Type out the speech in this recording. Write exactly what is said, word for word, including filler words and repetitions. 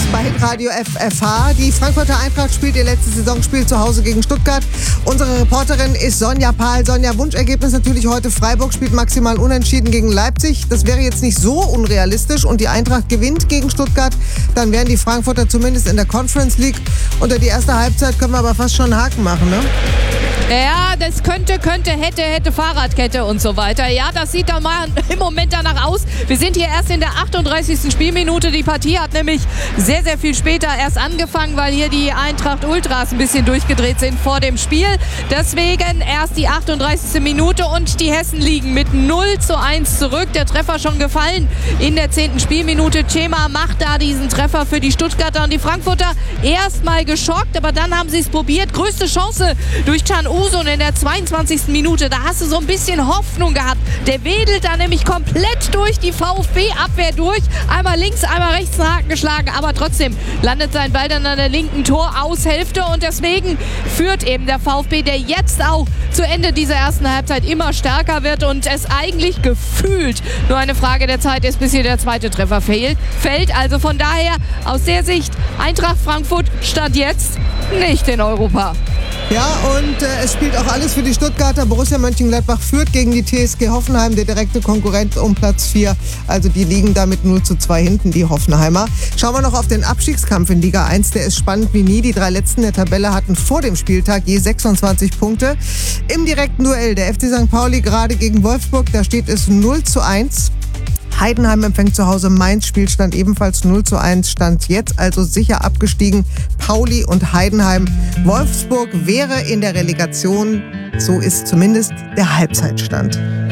bei Hitradio F F H. Die Frankfurter Eintracht spielt ihr letztes Saisonspiel zu Hause gegen Stuttgart. Unsere Reporterin ist Sonja Pahl. Sonja, Wunschergebnis natürlich heute: Freiburg spielt maximal unentschieden gegen Leipzig. Das wäre jetzt nicht so unrealistisch und die Eintracht gewinnt gegen Stuttgart. Dann wären die Frankfurter zumindest in der Conference League. Unter die erste Halbzeit können wir aber fast schon einen Haken machen, ne? Ja, das könnte, könnte, hätte, hätte, Fahrradkette und so weiter. Ja, das sieht dann mal im Moment danach aus. Wir sind hier erst in der achtunddreißigsten Spielminute. Die Partie hat nämlich sehr, sehr viel später erst angefangen, weil hier die Eintracht Ultras ein bisschen durchgedreht sind vor dem Spiel. Deswegen erst die achtunddreißigste Minute und die Hessen liegen mit null zu eins zurück. Der Treffer schon gefallen in der zehnten Spielminute. Cema macht da diesen Treffer für die Stuttgarter und die Frankfurter erstmal geschockt, aber dann haben sie es probiert. Größte Chance durch Can Uzun in der zweiundzwanzigsten Minute. Da hast du so ein bisschen Hoffnung gehabt. Der wedelt da nämlich komplett durch die VfB-Abwehr durch. Einmal links, einmal rechts einen Haken geschlagen, aber trotzdem landet sein Ball dann an der linken Toraushälfte und deswegen führt eben der VfB, der jetzt auch zu Ende dieser ersten Halbzeit immer stärker wird und es eigentlich gefühlt nur eine Frage der Zeit ist, bis hier der zweite Treffer fehlt, fällt. Also von daher aus der Sicht Eintracht Frankfurt stand jetzt nicht in Europa. Ja, und äh, es spielt auch alles für die Stuttgarter. Borussia Mönchengladbach führt gegen die T S G Hoffenheim, der direkte Konkurrent um Platz vier. Also die liegen damit null zu zwei hinten, die Hoffenheimer. Schauen wir noch auf den Abstiegskampf in Liga eins. Der ist spannend wie nie. Die drei letzten der Tabelle hatten vor dem Spieltag je sechsundzwanzig Punkte. Im direkten Duell der F C Sankt Pauli gerade gegen Wolfsburg, da steht es null zu eins. Heidenheim empfängt zu Hause Mainz, Spielstand ebenfalls null zu eins, stand jetzt also sicher abgestiegen. Pauli und Heidenheim. Wolfsburg wäre in der Relegation, so ist zumindest der Halbzeitstand.